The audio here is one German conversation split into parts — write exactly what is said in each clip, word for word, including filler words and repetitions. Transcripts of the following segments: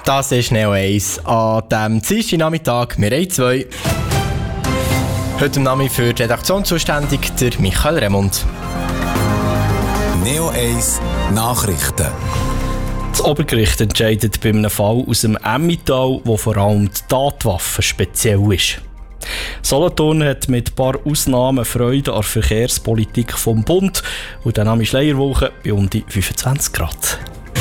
Das ist Neo eins. An diesem Dienstagnachmittag, wir haben zwei. Heute am Nachmittag für die Redaktion zuständig, der Michael Remund. Neo eins Nachrichten. Das Obergericht entscheidet bei einem Fall aus dem Emmental, wo vor allem die Tatwaffe speziell ist. Solothurn hat mit ein paar Ausnahmen Freude an der Verkehrspolitik vom Bund und der Name ist Schleierwoche bei um die fünfundzwanzig Grad.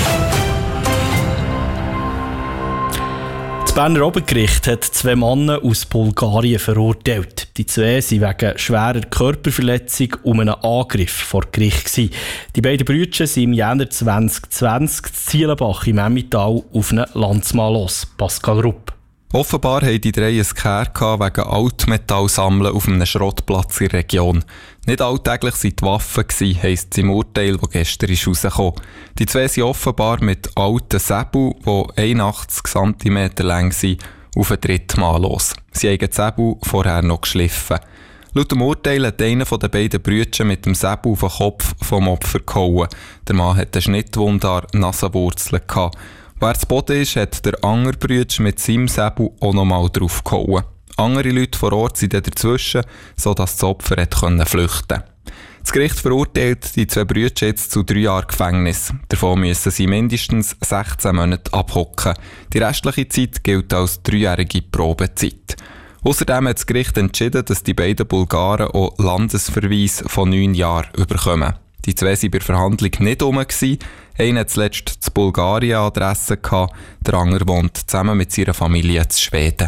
Das Berner Obergericht hat zwei Männer aus Bulgarien verurteilt. Die zwei waren wegen schwerer Körperverletzung um einen Angriff vor Gericht. Die beiden Brüder sind im Jänner zwanzig zwanzig in Zielenbach im Emmental auf einen Landsmann los, Pascal Rupp. Offenbar hatten die drei ein Kehr wegen Altmetallsammeln auf einem Schrottplatz in der Region. Nicht alltäglich waren die Waffen, heisst es im Urteil, das gestern rausgekommen ist. Die zwei sind offenbar mit alten Säbel, die einundachtzig Zentimeter lang sind, auf ein drittes Mal los. Sie haben die Säbel vorher noch geschliffen. Laut dem Urteil hat einer der beiden Brüder mit dem Säbel auf den Kopf vom Opfer gehauen. Der Mann hatte eine Schnittwunde an der Nasenwurzel gehabt. Wer zu Boden ist, hat der andere Bruder mit seinem Säbel auch noch mal drauf gehauen. Andere Leute vor Ort sind dann dazwischen, sodass das Opfer flüchten konnte. Das Gericht verurteilt die zwei Brüder jetzt zu drei Jahren Gefängnis. Davon müssen sie mindestens sechzehn Monate abhocken. Die restliche Zeit gilt als dreijährige Probezeit. Außerdem hat das Gericht entschieden, dass die beiden Bulgaren auch Landesverweis von neun Jahren bekommen. Die zwei waren bei der Verhandlung nicht rum. Einer hat zuletzt zu Bulgarien Adresse gehabt, der andere wohnt zusammen mit seiner Familie zu Schweden.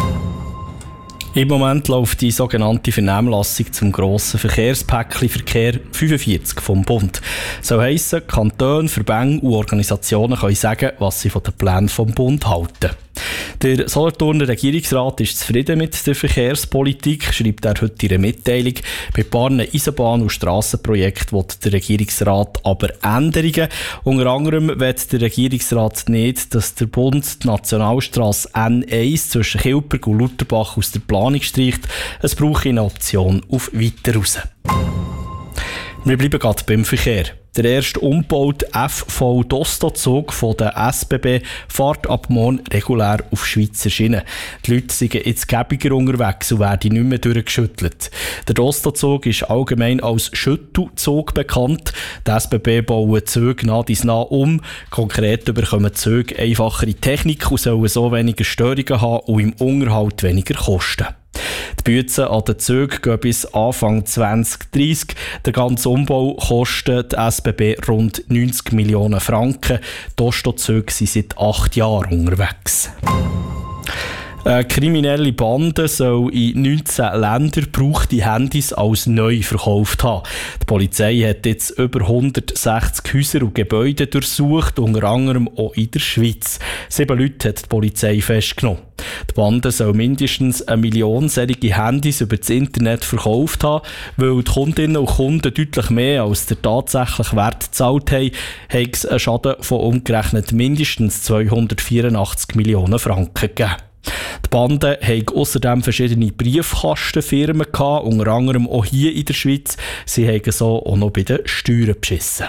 Im Moment läuft die sogenannte Vernehmlassung zum grossen Verkehrspäckchen Verkehr fünfundvierzig vom Bund. Das soll heissen, Kantone, Verbände und Organisationen können sagen, was sie von den Plänen vom Bund halten. Der Solothurner Regierungsrat ist zufrieden mit der Verkehrspolitik, schreibt er heute in einer Mitteilung. Bei ein paar Eisenbahn- und Strassenprojekten will der Regierungsrat aber Änderungen. Unter anderem will der Regierungsrat nicht, dass der Bund die Nationalstrasse N eins zwischen Kilberg und Lutherbach aus der Planung streicht. Es braucht eine Option auf weiter raus. Wir bleiben gerade beim Verkehr. Der erste umgebaute F V-Dosto-Zug von der S B B fährt ab morgen regulär auf Schweizer Schienen. Die Leute sind jetzt gäbiger unterwegs und werden nicht mehr durchgeschüttelt. Der Dosto-Zug ist allgemein als Schüttelzug bekannt. Die S B B bauen Züge nah dies nah um. Konkret bekommen Züge einfachere Technik und sollen so weniger Störungen haben und im Unterhalt weniger kosten. Die Bützen an den Zügen gehen bis Anfang zwanzig dreißig. Der ganze Umbau kostet die S B B rund neunzig Millionen Franken. Die Dosto-Züge sind seit acht Jahren unterwegs. Eine kriminelle Bande soll in neunzehn Ländern gebrauchte Handys als neu verkauft haben. Die Polizei hat jetzt über hundertsechzig Häuser und Gebäude durchsucht, unter anderem auch in der Schweiz. Sieben Leute hat die Polizei festgenommen. Die Bande soll mindestens eine Million solche Handys über das Internet verkauft haben. Weil die Kundinnen und Kunden deutlich mehr als der tatsächliche Wert gezahlt haben, hat es einen Schaden von umgerechnet mindestens zweihundertvierundachtzig Millionen Franken gegeben. Die Bande hatten außerdem verschiedene Briefkastenfirmen gehabt, unter anderem auch hier in der Schweiz. Sie haben so auch noch bei den Steuern beschissen.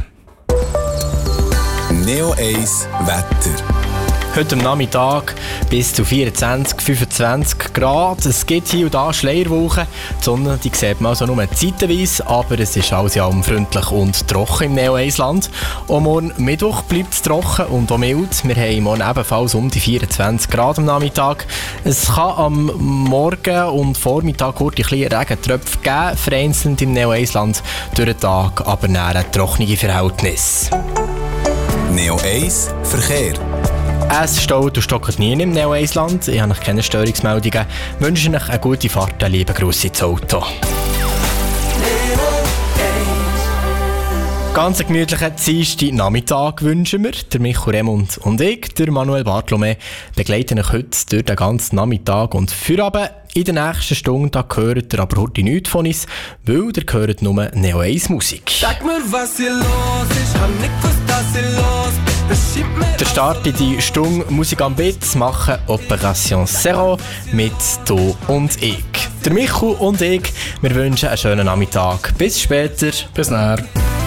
Neo eins Wetter. Heute am Nachmittag bis zu vierundzwanzig, fünfundzwanzig Grad. Es gibt hier und da Schleierwolken. Die Sonne die sieht man also nur zeitweise, aber es ist alles ja freundlich und trocken im Neo eins Land. Am morgen Mittwoch bleibt es trocken und auch mild. Wir haben morgen ebenfalls um die vierundzwanzig Grad am Nachmittag. Es kann am Morgen und Vormittag kurz ein bisschen Regentröpfe geben, vereinzelt im Neo eins Land durch den Tag, aber näher trockene Verhältnisse. Neo eins Verkehr. Es staut und stockt nie im Neo eins Land. Ich habe keine Störungsmeldungen. Ich wünsche euch eine gute Fahrt, einen lieben Gruss ins Auto. Ganz einen gemütlichen Dienstag Nachmittag wünschen wir. Der Michael Remund und ich, der Manuel Bartolome, begleiten euch heute durch den ganzen Nachmittag und für Abend. In der nächsten Stunde da hört ihr aber heute nichts von uns, weil ihr hört nur Neo eins Musik. Sag mir, was hier los ist, hab nicht gewusst, dass hier los ist. Der Start in die Stunde Musik am Beat machen Operation Zero mit Du und ich. Der Michael und ich, wir wünschen einen schönen Nachmittag. Bis später. Bis nachher.